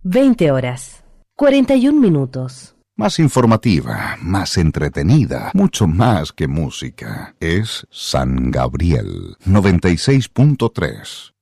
20 horas, 41 minutos. Más informativa, más entretenida, mucho más que música. Es San Gabriel 96.3.